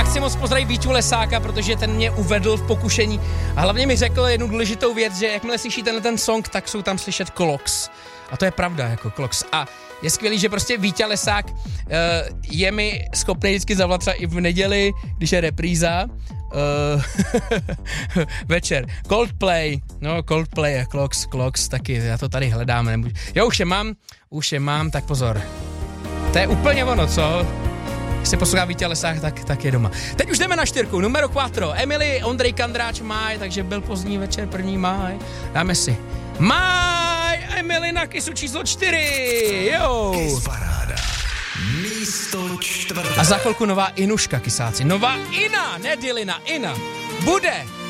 Já chci moc pozdravit Víťu Lesáka, protože ten mě uvedl v pokušení a hlavně mi řekl jednu důležitou věc, že jakmile slyší ten song, tak jsou tam slyšet kloks. A to je pravda, jako kloks. A je skvělý, že prostě Víťa Lesák je mi schopný vždycky zavolat třeba i v neděli, když je repríza. Večer. Coldplay a Clocks taky, já to tady hledám. Jo, už je mám, tak pozor. To je úplně ono, co? Když se poslouchá Víťa Lesák, tak je doma. Teď už jdeme na 4, numero 4. Emily, Ondrej Kandráč, máj, takže byl pozdní večer, 1. máj. Dáme si máj, Emily na Kissu číslo 4. Jo. Kiss Paráda. Místo 4. A za chvilku nová Inuška, kysáci. Nová Ina, ne Dylina, Ina. Bude